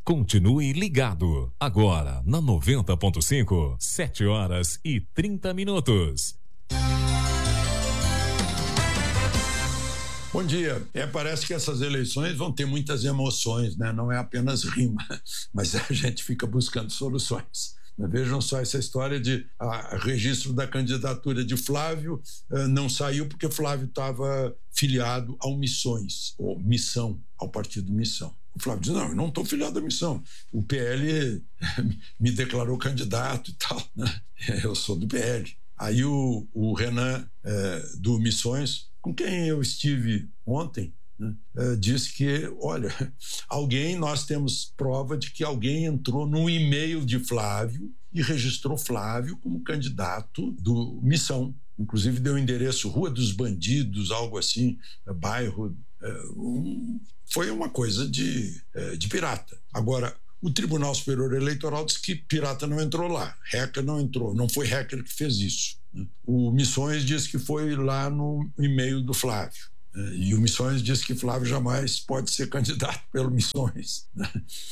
Continue ligado. Agora, na 90.5, 7h30. Bom dia. Parece que essas eleições vão ter muitas emoções, né? Não é apenas rima, mas a gente fica buscando soluções. Vejam só essa história de registro da candidatura de Flávio não saiu porque Flávio estava filiado ao Missões, ou Missão, ao partido Missão. O Flávio diz, não, eu não estou filiado à Missão. O PL me declarou candidato e tal, né? Eu sou do PL. Aí o Renan, do Missões, com quem eu estive ontem, né, disse que, olha, nós temos prova de que alguém entrou no e-mail de Flávio e registrou Flávio como candidato do Missão. Inclusive deu o endereço Rua dos Bandidos, algo assim, bairro. Foi uma coisa de pirata. Agora, o Tribunal Superior Eleitoral disse que pirata não entrou lá, hacker não entrou, não foi hacker que fez isso, né? O Missões disse que foi lá no e-mail do Flávio, e o Missões disse que Flávio jamais pode ser candidato pelo Missões, né?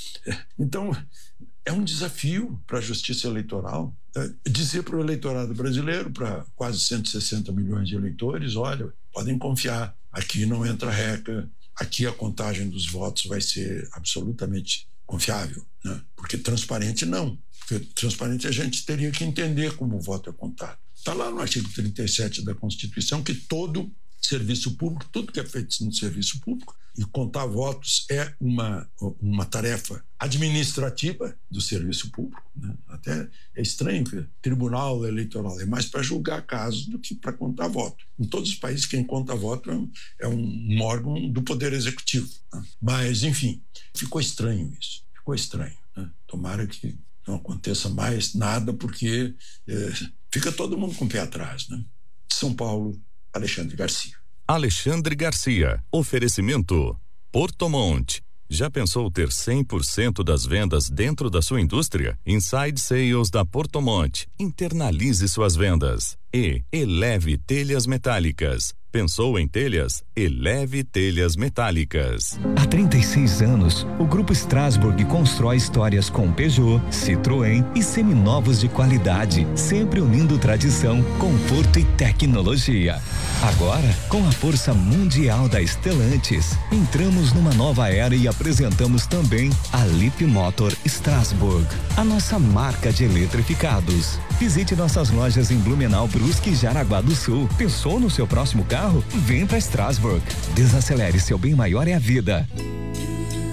Então, é um desafio para a justiça eleitoral dizer para o eleitorado brasileiro, para quase 160 milhões de eleitores, olha, podem confiar, aqui não entra hacker, aqui a contagem dos votos vai ser absolutamente confiável, né? Porque transparente não. Porque transparente a gente teria que entender como o voto é contado. Está lá no artigo 37 da Constituição que todo serviço público, tudo que é feito no serviço público, e contar votos é uma tarefa administrativa do serviço público, né? Até é estranho que o Tribunal Eleitoral é mais para julgar casos do que para contar voto. Em todos os países, quem conta voto é um órgão do Poder Executivo, né? Mas, enfim, ficou estranho isso. Ficou estranho, né? Tomara que não aconteça mais nada, porque fica todo mundo com o pé atrás, né? De São Paulo, Alexandre Garcia. Alexandre Garcia. Oferecimento Porto Monte. Já pensou ter 100% das vendas dentro da sua indústria? Inside Sales da Porto Monte. Internalize suas vendas. E Eleve Telhas Metálicas. Pensou em telhas? Eleve Telhas Metálicas. Há 36 anos, o Grupo Strasbourg constrói histórias com Peugeot, Citroën e seminovos de qualidade, sempre unindo tradição, conforto e tecnologia. Agora, com a força mundial da Stellantis, entramos numa nova era e apresentamos também a Leap Motor Strasbourg, a nossa marca de eletrificados. Visite nossas lojas em Blumenau, Brusque e Jaraguá do Sul. Pensou no seu próximo carro? Vem para Strasbourg. Desacelere, seu bem maior é a vida.